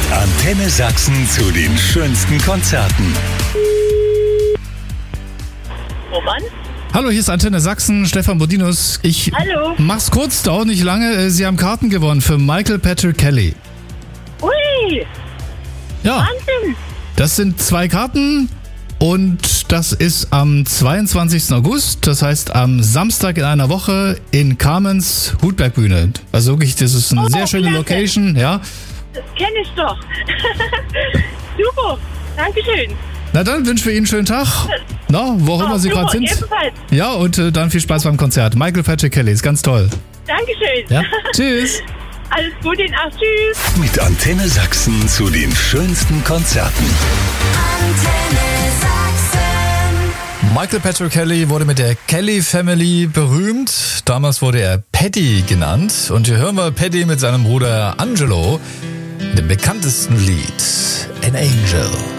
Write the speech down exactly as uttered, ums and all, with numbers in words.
Antenne Sachsen zu den schönsten Konzerten. Roman? Hallo, hier ist Antenne Sachsen, Stefan Bodinus. Ich Hallo. mach's kurz, dauert nicht lange. Sie haben Karten gewonnen für Michael Patrick Kelly. Ui, Ja, Wahnsinn. das sind zwei Karten und das ist am zweiundzwanzigsten August, das heißt am Samstag in einer Woche in Kamenz Hutbergbühne. Also wirklich, das ist eine Oh, sehr schöne klasse. Location, ja. Das kenne ich doch. Super, Dankeschön. Na dann wünschen wir Ihnen einen schönen Tag. Na, wo auch immer Oh, Sie super, gerade sind. ebenfalls. Ja, und äh, dann viel Spaß beim Konzert. Michael Patrick Kelly ist ganz toll. Dankeschön. Ja, tschüss. Alles Gute Ihnen auch. Tschüss. Mit Antenne Sachsen zu den schönsten Konzerten. Antenne Sachsen. Michael Patrick Kelly wurde mit der Kelly Family berühmt. Damals wurde er Paddy genannt. Und hier hören wir Paddy mit seinem Bruder Angelo in dem bekanntesten Lied, An Angel.